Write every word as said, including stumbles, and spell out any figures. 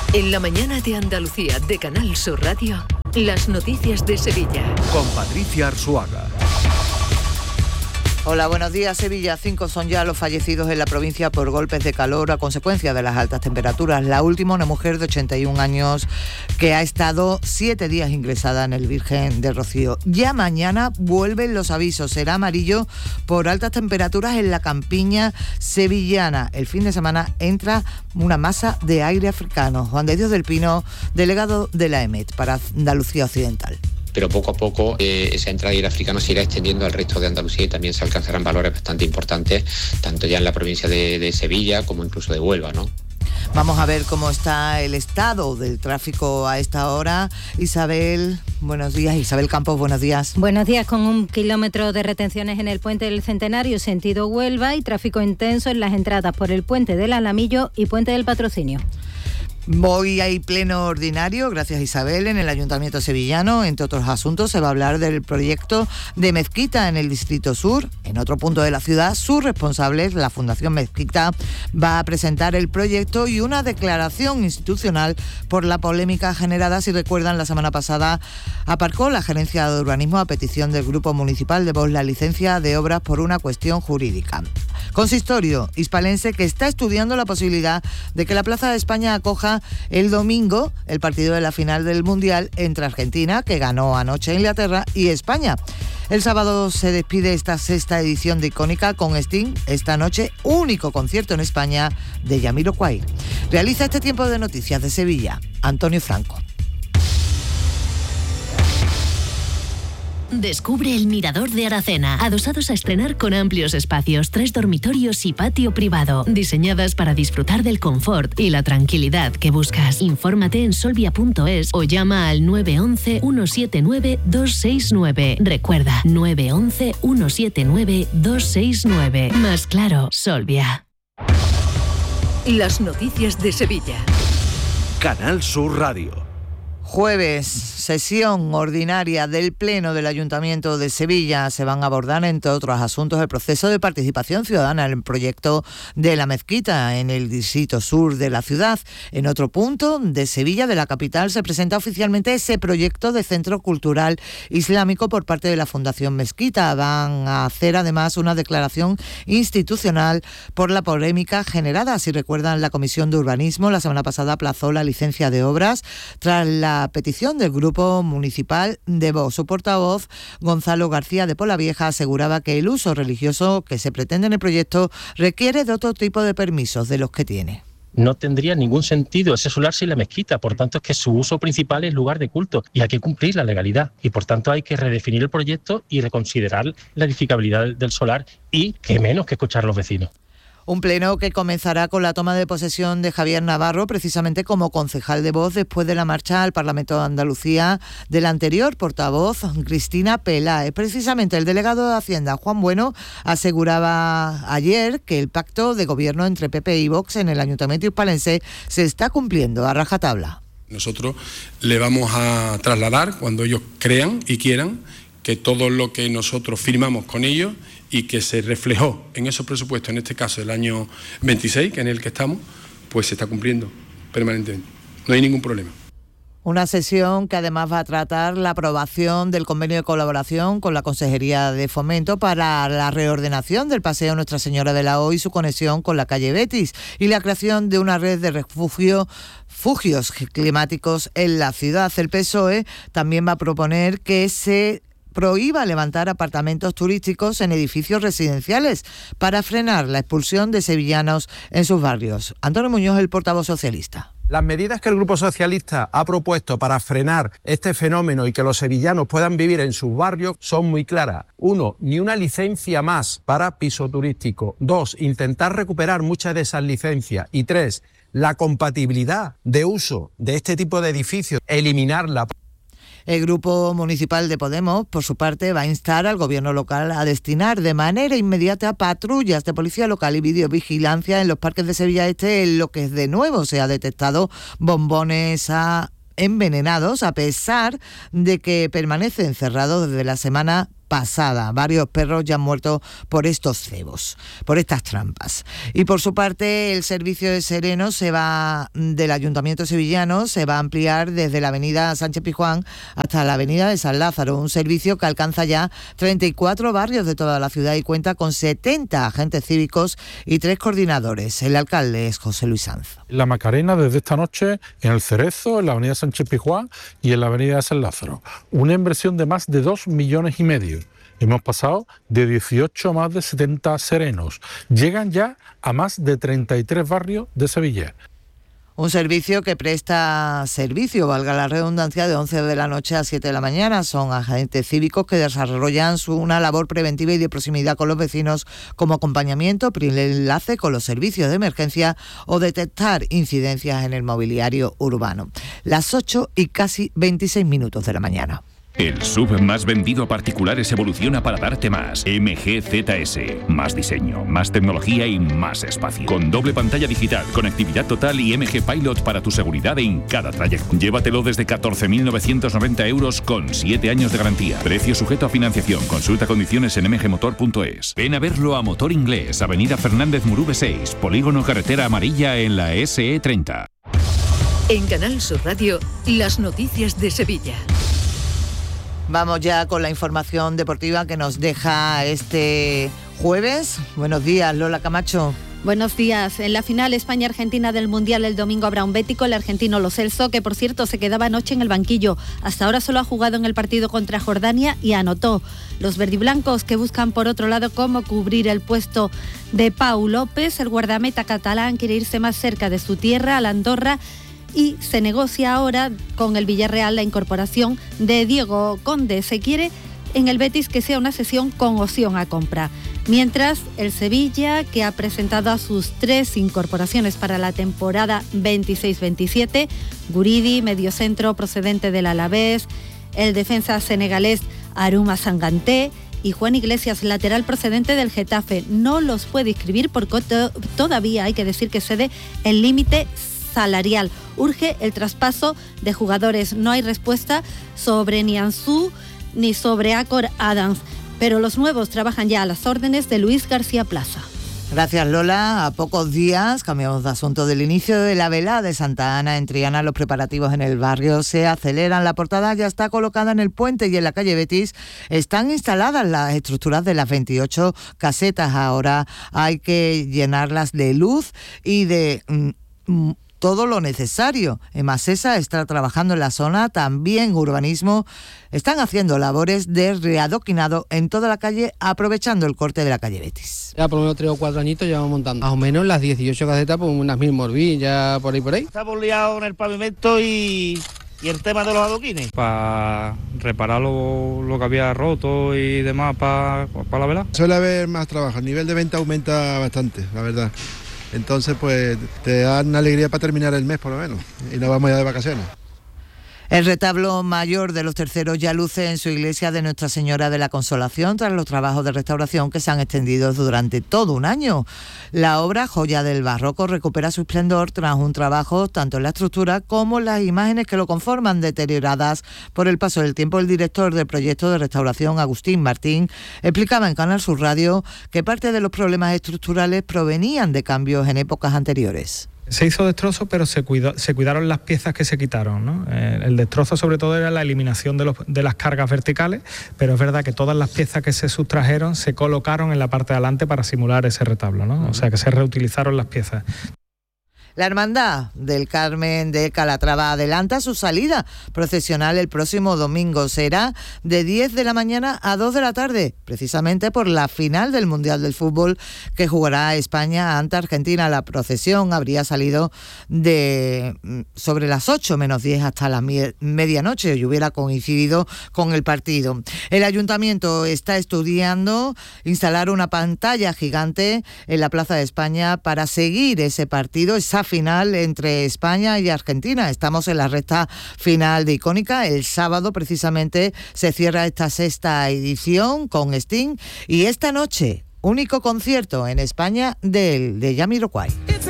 En la mañana de Andalucía de Canal Sur Radio, las noticias de Sevilla. Con Patricia Arzuaga. Hola, buenos días. Sevilla. Cinco son ya los fallecidos en la provincia por golpes de calor a consecuencia de las altas temperaturas. La última, una mujer de ochenta y un años que ha estado siete días ingresada en el Virgen del Rocío. Ya mañana vuelven los avisos. Será amarillo por altas temperaturas en la campiña sevillana. El fin de semana entra una masa de aire africano. Juan de Dios del Pino, delegado de la E M E T para Andalucía Occidental. Pero poco a poco eh, esa entrada de aire africano se irá extendiendo al resto de Andalucía y también se alcanzarán valores bastante importantes, tanto ya en la provincia de, de Sevilla como incluso de Huelva, ¿no? Vamos a ver cómo está el estado del tráfico a esta hora. Isabel, buenos días. Isabel Campos, buenos días. Buenos días, con un kilómetro de retenciones en el puente del Centenario, sentido Huelva, y tráfico intenso en las entradas por el puente del Alamillo y puente del Patrocinio. Hoy hay pleno ordinario, gracias Isabel, en el Ayuntamiento sevillano. Entre otros asuntos se va a hablar del proyecto de mezquita en el Distrito Sur. En otro punto de la ciudad, sus responsables, la Fundación Mezquita, va a presentar el proyecto y una declaración institucional por la polémica generada. Si recuerdan, la semana pasada aparcó la Gerencia de Urbanismo a petición del Grupo Municipal de Vox la licencia de obras por una cuestión jurídica. Consistorio hispalense que está estudiando la posibilidad de que la Plaza de España acoja el domingo el partido de la final del Mundial entre Argentina, que ganó anoche en Inglaterra, y España. El sábado se despide esta sexta edición de Icónica con Sting. Esta noche, único concierto en España de Jamiroquai. Realiza este tiempo de noticias de Sevilla Antonio Franco. Descubre el Mirador de Aracena, adosados a estrenar con amplios espacios, tres dormitorios y patio privado, diseñadas para disfrutar del confort y la tranquilidad que buscas. Infórmate en solvia punto es o llama al nueve once, uno siete nueve, dos seis nueve. Recuerda, nueve once, uno siete nueve, dos seis nueve. Más claro, Solvia. Las noticias de Sevilla. Canal Sur Radio. Jueves, sesión ordinaria del Pleno del Ayuntamiento de Sevilla. Se van a abordar, entre otros asuntos, el proceso de participación ciudadana en el proyecto de la mezquita en el Distrito Sur de la ciudad. En otro punto de Sevilla, de la capital, se presenta oficialmente ese proyecto de centro cultural islámico por parte de la Fundación Mezquita. Van a hacer además una declaración institucional por la polémica generada. Si recuerdan, la Comisión de Urbanismo la semana pasada aplazó la licencia de obras tras la petición del Grupo Municipal de Vox. Su portavoz, Gonzalo García de Polavieja, aseguraba que el uso religioso que se pretende en el proyecto requiere de otro tipo de permisos de los que tiene. No tendría ningún sentido ese solar sin la mezquita, por tanto es que su uso principal es lugar de culto y hay que cumplir la legalidad y por tanto hay que redefinir el proyecto y reconsiderar la edificabilidad del solar y qué menos que escuchar a los vecinos. Un pleno que comenzará con la toma de posesión de Javier Navarro, precisamente como concejal de Vox, después de la marcha al Parlamento de Andalucía del anterior portavoz, Cristina Peláez. Precisamente el delegado de Hacienda, Juan Bueno, aseguraba ayer que el pacto de gobierno entre P P y Vox en el Ayuntamiento hispalense se está cumpliendo a rajatabla. Nosotros le vamos a trasladar, cuando ellos crean y quieran, que todo lo que nosotros firmamos con ellos y que se reflejó en esos presupuestos, en este caso el año veintiséis, que es en el que estamos, pues se está cumpliendo permanentemente. No hay ningún problema. Una sesión que además va a tratar la aprobación del convenio de colaboración con la Consejería de Fomento para la reordenación del Paseo Nuestra Señora de la O y su conexión con la calle Betis y la creación de una red de refugio, refugios climáticos en la ciudad. El P S O E también va a proponer que se prohíba levantar apartamentos turísticos en edificios residenciales para frenar la expulsión de sevillanos en sus barrios. Antonio Muñoz, el portavoz socialista. Las medidas que el Grupo Socialista ha propuesto para frenar este fenómeno y que los sevillanos puedan vivir en sus barrios son muy claras. Uno, ni una licencia más para piso turístico. Dos, intentar recuperar muchas de esas licencias. Y tres, la compatibilidad de uso de este tipo de edificios, eliminarla. El Grupo Municipal de Podemos, por su parte, va a instar al gobierno local a destinar de manera inmediata patrullas de policía local y videovigilancia en los parques de Sevilla Este, en lo que de nuevo se ha detectado bombones a envenenados, a pesar de que permanecen cerrados desde la semana pasada. Varios perros ya han muerto por estos cebos, por estas trampas. Y por su parte, el servicio de serenos se va del Ayuntamiento sevillano, se va a ampliar desde la avenida Sánchez Pizjuán hasta la avenida de San Lázaro, un servicio que alcanza ya treinta y cuatro barrios de toda la ciudad y cuenta con setenta agentes cívicos y tres coordinadores. El alcalde es José Luis Sanz. La Macarena desde esta noche en el Cerezo, en la avenida Sánchez Pizjuán y en la avenida de San Lázaro. Una inversión de más de dos millones y medio. Hemos pasado de dieciocho a más de setenta serenos. Llegan ya a más de treinta y tres barrios de Sevilla. Un servicio que presta servicio, valga la redundancia, de once de la noche a siete de la mañana. Son agentes cívicos que desarrollan su, una labor preventiva y de proximidad con los vecinos como acompañamiento, primer enlace con los servicios de emergencia o detectar incidencias en el mobiliario urbano. Las ocho y casi veintiséis minutos de la mañana. El S U V más vendido a particulares evoluciona para darte más. M G Z S. Más diseño, más tecnología y más espacio. Con doble pantalla digital, conectividad total y M G Pilot para tu seguridad en cada trayecto. Llévatelo desde catorce mil novecientos noventa euros con siete años de garantía. Precio sujeto a financiación. Consulta condiciones en m g motor punto es. Ven a verlo a Motor Inglés, Avenida Fernández Murube seis, Polígono Carretera Amarilla en la S E treinta. En Canal Sur Radio, las noticias de Sevilla. Vamos ya con la información deportiva que nos deja este jueves. Buenos días, Lola Camacho. Buenos días. En la final España-Argentina del Mundial el domingo habrá un bético, el argentino Lo Celso, que por cierto se quedaba anoche en el banquillo. Hasta ahora solo ha jugado en el partido contra Jordania y anotó. Los verdiblancos que buscan por otro lado cómo cubrir el puesto de Pau López. El guardameta catalán quiere irse más cerca de su tierra, a la Andorra, y se negocia ahora con el Villarreal la incorporación de Diego Conde. Se quiere en el Betis que sea una sesión con opción a compra. Mientras, el Sevilla, que ha presentado a sus tres incorporaciones para la temporada veintiséis veintisiete, Guridi, mediocentro procedente del Alavés, el defensa senegalés Aruma Sanganté y Juan Iglesias, lateral procedente del Getafe. No los puede inscribir porque to- todavía hay que decir que cede el límite salarial. Urge el traspaso de jugadores. No hay respuesta sobre Nianzú ni sobre Acor Adams, pero los nuevos trabajan ya a las órdenes de Luis García Plaza. Gracias, Lola. A pocos días, cambiamos de asunto, del inicio de la vela de Santa Ana en Triana, los preparativos en el barrio se aceleran. La portada ya está colocada en el puente y en la calle Betis están instaladas las estructuras de las veintiocho casetas. Ahora hay que llenarlas de luz y de Mm, todo lo necesario. Emasesa está trabajando en la zona, también urbanismo. Están haciendo labores de readoquinado en toda la calle, aprovechando el corte de la calle Betis. Ya por lo menos tres o cuatro añitos llevamos montando. Más o menos las dieciocho casetas, pues unas mil morbillas por ahí por ahí. Estamos liados en el pavimento y, y el tema de los adoquines. Para reparar lo, lo que había roto y demás para pa la vela. Suele haber más trabajo, el nivel de venta aumenta bastante, la verdad. Entonces, pues, te dan alegría para terminar el mes, por lo menos, y nos vamos ya de vacaciones. El retablo mayor de los terceros ya luce en su iglesia de Nuestra Señora de la Consolación tras los trabajos de restauración que se han extendido durante todo un año. La obra, joya del barroco, recupera su esplendor tras un trabajo tanto en la estructura como en las imágenes que lo conforman, deterioradas por el paso del tiempo. El director del proyecto de restauración, Agustín Martín, explicaba en Canal Sur Radio que parte de los problemas estructurales provenían de cambios en épocas anteriores. Se hizo destrozo, pero se, cuidó, se cuidaron las piezas que se quitaron, ¿no? Eh, el destrozo sobre todo era la eliminación de, los, de las cargas verticales, pero es verdad que todas las piezas que se sustrajeron se colocaron en la parte de adelante para simular ese retablo, ¿no? O sea que se reutilizaron las piezas. La Hermandad del Carmen de Calatrava adelanta su salida procesional el próximo domingo. Será de diez de la mañana a dos de la tarde, precisamente por la final del Mundial del Fútbol que jugará España ante Argentina. La procesión habría salido de sobre las ocho menos diez hasta la medianoche y hubiera coincidido con el partido. El Ayuntamiento está estudiando instalar una pantalla gigante en la Plaza de España para seguir ese partido, esa final entre España y Argentina. Estamos en la recta final de Icónica. El sábado precisamente se cierra esta sexta edición con Sting y esta noche único concierto en España del de Jamiroquai.